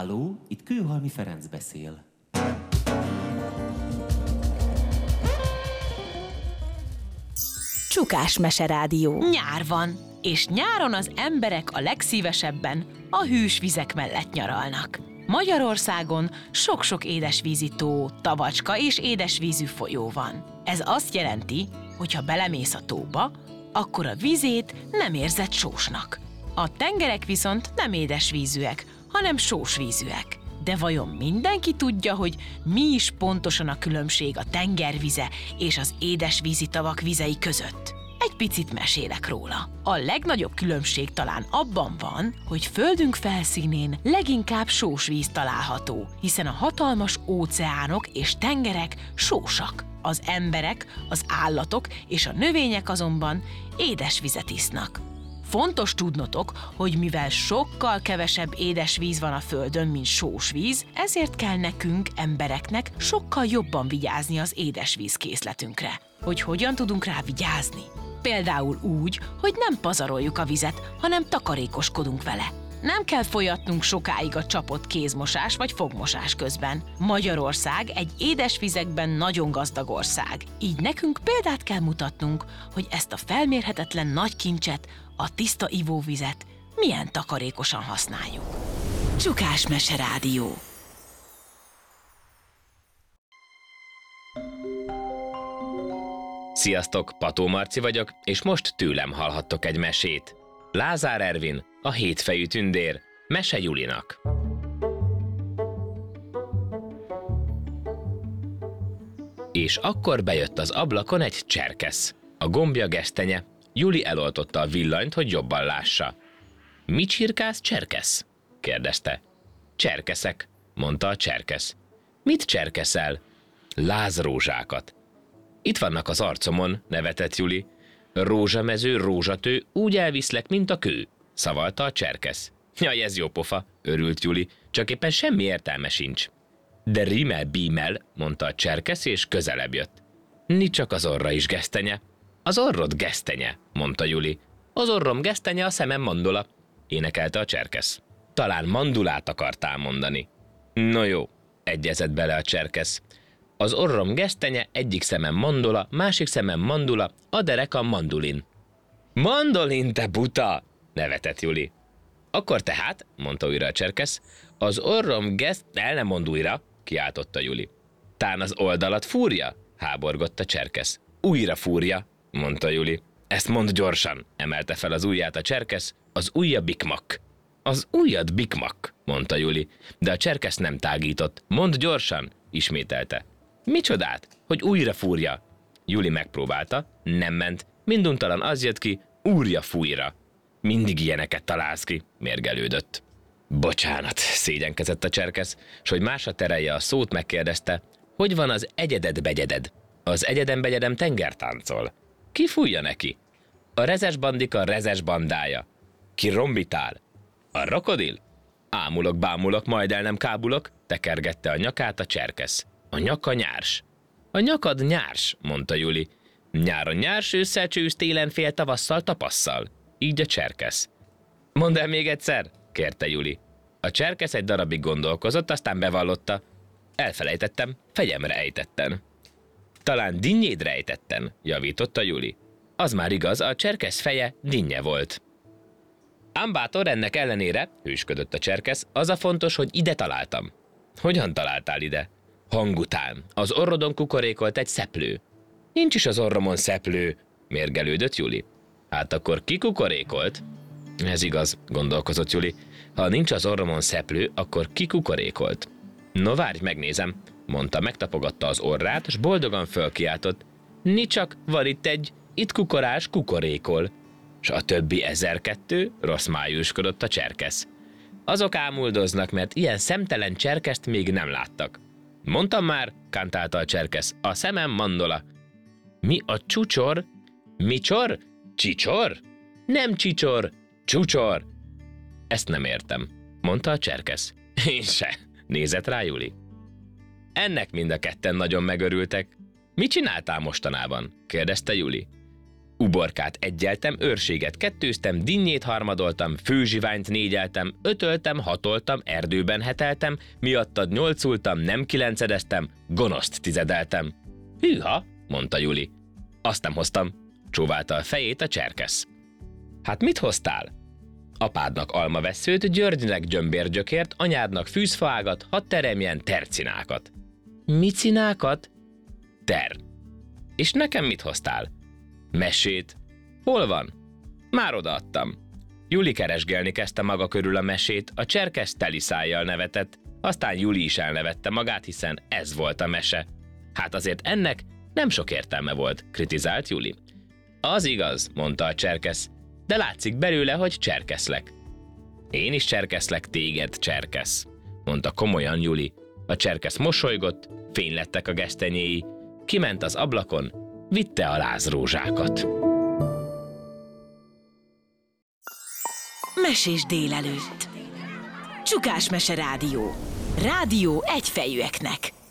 Háló, itt Kőhalmi Ferenc beszél. Csukás Meserádió. Nyár van, és nyáron az emberek a legszívesebben a hűs vizek mellett nyaralnak. Magyarországon sok-sok édesvízi tó, tavacska és édesvízű folyó van. Ez azt jelenti, hogy ha belemész a tóba, akkor a vízét nem érzed sósnak. A tengerek viszont nem édesvízűek, hanem sósvízűek. De vajon mindenki tudja, hogy mi is pontosan a különbség a tengervize és az édesvízi tavak vizei között? Egy picit mesélek róla. A legnagyobb különbség talán abban van, hogy földünk felszínén leginkább sós víz található, hiszen a hatalmas óceánok és tengerek sósak. Az emberek, az állatok és a növények azonban édesvizet isznak. Fontos tudnotok, hogy mivel sokkal kevesebb édesvíz van a Földön, mint sós víz, ezért kell nekünk, embereknek sokkal jobban vigyázni az édesvíz készletünkre. Hogy hogyan tudunk rá vigyázni? Például úgy, hogy nem pazaroljuk a vizet, hanem takarékoskodunk vele. Nem kell folyatnunk sokáig a csapott kézmosás vagy fogmosás közben. Magyarország egy édesvizekben nagyon gazdag ország. Így nekünk példát kell mutatnunk, hogy ezt a felmérhetetlen nagy kincset, a tiszta ivóvizet milyen takarékosan használjuk. Csukás Meserádió. Sziasztok, Pató Marci vagyok, és most tőlem hallhattok egy mesét. Lázár Ervin, a hétfejű tündér, Mese Julinak. És akkor bejött az ablakon egy cserkesz. A gombja gesztenye. Juli eloltotta a villanyt, hogy jobban lássa. Mit csirkálsz, cserkesz? kérdezte. Cserkeszek, mondta a cserkesz. Mit cserkeszel? Lázrózsákat. Itt vannak az arcomon, nevetett Juli. Rózsamező, rózsatő, úgy elviszlek, mint a kő, szavalta a cserkesz. Jaj, ez jó pofa, örült Juli, csak éppen semmi értelme sincs. De rímel-bímel, mondta a cserkesz, és közelebb jött. Nincs csak az orra is gesztenye. Az orrod gesztenye, mondta Juli. Az orrom gesztenye, a szemem mandola, énekelte a cserkesz. Talán mandulát akartál mondani. No jó, egyezett bele a cserkesz. Az orrom gesztenye, egyik szemem mandola, másik szemem mandula, a derekam mandulin. Mandolin, te buta! Nevetett Juli. Akkor tehát, mondta újra a cserkesz, az orrom el nem mond újra, kiáltotta Juli. Tán az oldalat fúrja? Háborgott a cserkesz. Újra fúrja, mondta Juli. Ezt mondd gyorsan, emelte fel az ujját a cserkesz, az ujja bikmak. Az ujjad bikmak, mondta Juli, de a cserkesz nem tágított. Mondd gyorsan, ismételte. Micsodát, hogy újra fúrja? Juli megpróbálta, nem ment, minduntalan az jött ki, úrja fújra. Mindig ilyeneket találsz ki, mérgelődött. Bocsánat, szégyenkezett a cserkesz, s hogy másra terelje a szót, megkérdezte, hogy van az egyeded-begyeded? Az egyedem-begyedem tengertáncol. Ki fújja neki? A rezes bandika rezes bandája. Ki rombitál? A krokodil? Ámulok-bámulok, majd el nem kábulok, tekergette a nyakát a cserkesz. A nyaka nyárs. A nyakad nyárs, mondta Juli. Nyáron nyárs, ősszel csősz, télen fél, tavasszal tapasszal. Így a cserkesz. Mondd el még egyszer, kérte Juli. A cserkesz egy darabig gondolkozott, aztán bevallotta. Elfelejtettem, fegyemre ejtetten. Talán dinnyédre ejtetten, javította Juli. Az már igaz, a cserkesz feje dinnye volt. Ám bátor, ennek ellenére, hősködött a cserkesz, az a fontos, hogy ide találtam. Hogyan találtál ide? Hang után. Az orrodon kukorékolt egy szeplő. Nincs is az orromon szeplő, mérgelődött Juli. Hát akkor ki kukorékolt? Ez igaz, gondolkozott Juli. Ha nincs az orromon szeplő, akkor ki kukorékolt? No várj, megnézem, mondta, megtapogatta az orrát, s boldogan fölkiáltott. Nicsak, van itt kukorás kukorékol. S a többi 1002 rossz májúskodott a cserkesz. Azok ámuldoznak, mert ilyen szemtelen cserkeszt még nem láttak. Mondtam már, kántálta a cserkesz, a szemem mandola. Mi a csucsor? Micsor? Csicsor? Nem csicsor, csucsor. Ezt nem értem, mondta a cserkesz. Én se, nézett rá Juli. Ennek mind a ketten nagyon megörültek. Mit csináltál mostanában? kérdezte Juli. Uborkát egyeltem, őrséget kettőztem, dinnyét harmadoltam, főzsiványt négyeltem, ötöltem, hatoltam, erdőben heteltem, miattad nyolcultam, nem kilencedeztem, gonoszt tizedeltem. Hűha, mondta Juli. Azt nem hoztam, csóválta a fejét a cserkesz. Hát mit hoztál? Apádnak almavesszőt, Györgynek gyömbérgyökért, anyádnak fűzfaágat, hadd teremjen tercinákat. Micinákat? Ter. És nekem mit hoztál? Mesét. Hol van? Már odaadtam. Juli keresgélni kezdte maga körül a mesét, a cserkesz teli szájjal nevetett, aztán Juli is elnevette magát, hiszen ez volt a mese. Hát azért ennek nem sok értelme volt, kritizált Juli. Az igaz, mondta a cserkesz, de látszik belőle, hogy cserkeszlek. Én is cserkeszlek téged, cserkesz, mondta komolyan Juli. A cserkesz mosolygott, fény lettek a gesztenyéi, kiment az ablakon, vitte a lázrózsákat. Mesés délelőtt. Csukás Mese Rádió. Rádió egyfejűeknek.